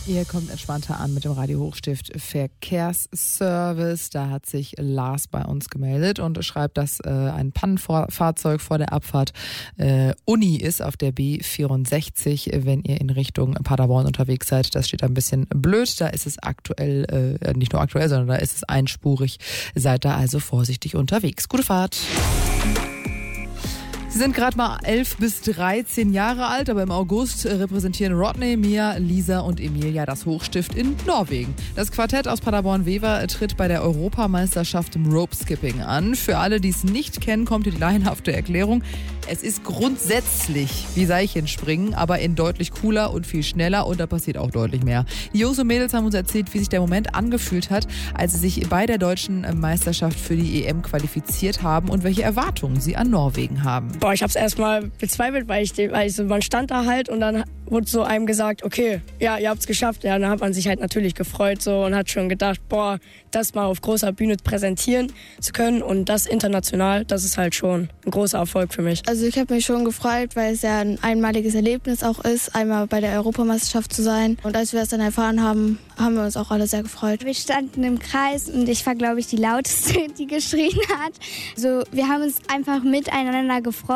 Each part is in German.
Ihr kommt entspannter an mit dem Radio Hochstift Verkehrsservice. Da hat sich Lars bei uns gemeldet und schreibt, dass ein Pannenfahrzeug vor der Abfahrt Uni ist auf der B64, wenn ihr in Richtung Paderborn unterwegs seid. Das steht ein bisschen blöd. Da ist es aktuell, nicht nur aktuell, sondern da ist es einspurig. Seid da also vorsichtig unterwegs. Gute Fahrt. Sie sind gerade mal 11 bis 13 Jahre alt, aber im August repräsentieren Rodney, Mia, Lisa und Emilia das Hochstift in Norwegen. Das Quartett aus Paderborn-Wever tritt bei der Europameisterschaft im Rope-Skipping an. Für alle, die es nicht kennen, kommt hier die laienhafte Erklärung. Es ist grundsätzlich wie Seilchenspringen, aber in deutlich cooler und viel schneller und da passiert auch deutlich mehr. Die Jungs und Mädels haben uns erzählt, wie sich der Moment angefühlt hat, als sie sich bei der deutschen Meisterschaft für die EM qualifiziert haben und welche Erwartungen sie an Norwegen haben. Boah, ich hab's erstmal bezweifelt, weil man stand da halt und dann wurde so einem gesagt, okay, ja, ihr habt's geschafft. Ja, dann hat man sich halt natürlich gefreut so und hat schon gedacht, boah, das mal auf großer Bühne präsentieren zu können und das international, das ist halt schon ein großer Erfolg für mich. Also ich habe mich schon gefreut, weil es ja ein einmaliges Erlebnis auch ist, einmal bei der Europameisterschaft zu sein. Und als wir es dann erfahren haben, haben wir uns auch alle sehr gefreut. Wir standen im Kreis und ich war, glaube ich, die lauteste, die geschrien hat. Also wir haben uns einfach miteinander gefreut.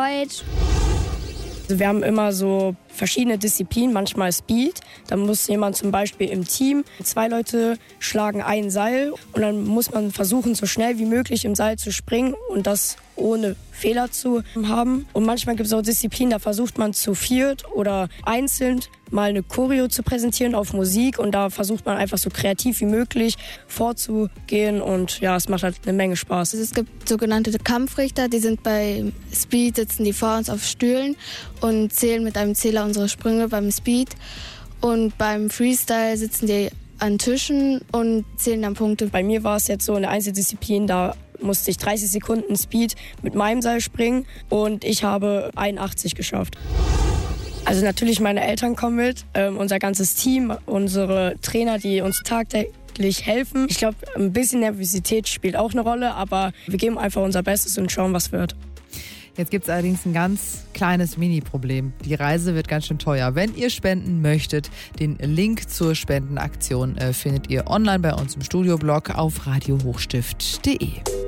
Also wir haben immer so verschiedene Disziplinen, manchmal Speed. Da muss jemand zum Beispiel im Team, 2 Leute schlagen ein Seil und dann muss man versuchen, so schnell wie möglich im Seil zu springen und das ohne Fehler zu haben. Und manchmal gibt es auch Disziplinen, da versucht man zu viert oder einzeln mal eine Choreo zu präsentieren auf Musik und da versucht man einfach so kreativ wie möglich vorzugehen und ja, es macht halt eine Menge Spaß. Es gibt sogenannte Kampfrichter, die sind bei Speed, sitzen die vor uns auf Stühlen und zählen mit einem Zähler unsere Sprünge beim Speed und beim Freestyle sitzen die an Tischen und zählen dann Punkte. Bei mir war es jetzt so eine Einzeldisziplin, da musste ich 30 Sekunden Speed mit meinem Seil springen und ich habe 81 geschafft. Also natürlich meine Eltern kommen mit, unser ganzes Team, unsere Trainer, die uns tagtäglich helfen. Ich glaube, ein bisschen Nervosität spielt auch eine Rolle, aber wir geben einfach unser Bestes und schauen, was wird. Jetzt gibt es allerdings ein ganz kleines Mini-Problem. Die Reise wird ganz schön teuer. Wenn ihr spenden möchtet, den Link zur Spendenaktion findet ihr online bei uns im Studioblog auf radiohochstift.de.